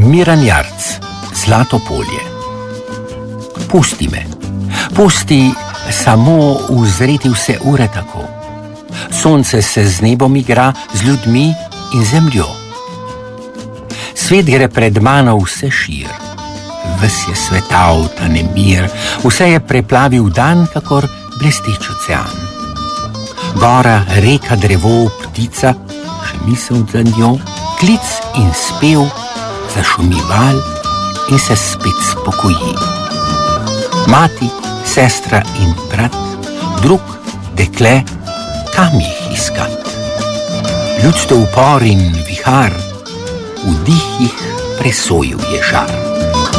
Miran Jarc, Zlato polje. Pusti me, pusti samo uzreti vse ure tako. Sonce se z nebom igra, z ljudmi in zemljo. Svet gre pred mano vse šir, ves je svetav ta nemir, vse je preplavil dan, kakor blesteč ocean. Gora, reka, drevo, ptica, še misel za njo, klic in spev, zašumi val in se spet spokoji. Mati, sestra in brat, drug, dekle, kam jih iskat? Ljudstev upor in vihar, v dihih presojil je žar.